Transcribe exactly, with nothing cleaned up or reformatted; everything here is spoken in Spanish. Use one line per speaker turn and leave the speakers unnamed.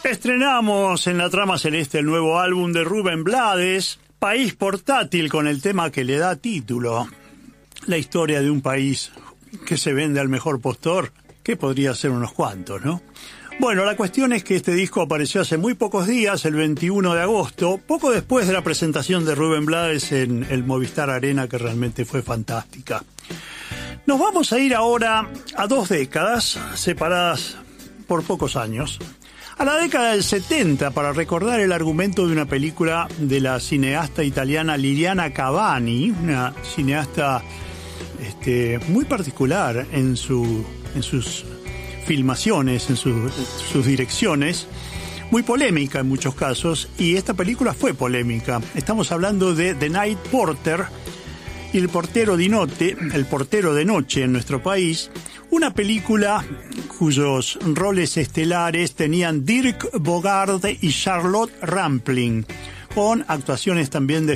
Estrenamos en la trama celeste el nuevo álbum de Rubén Blades, País Portátil, con el tema que le da título. La historia de un país que se vende al mejor postor, que podría ser unos cuantos, ¿no? Bueno, la cuestión es que este disco apareció hace muy pocos días, el veintiuno de agosto, poco después de la presentación de Rubén Blades en el Movistar Arena, que realmente fue fantástica. Nos vamos a ir ahora a dos décadas, separadas por pocos años. A la década del setenta, para recordar el argumento de una película de la cineasta italiana Liliana Cavani, una cineasta este, muy particular en, su, en sus filmaciones, en, su, en sus direcciones, muy polémica en muchos casos, y esta película fue polémica. Estamos hablando de The Night Porter y el portero di notte, el portero de noche en nuestro país, una película cuyos roles estelares tenían Dirk Bogarde y Charlotte Rampling, con actuaciones también de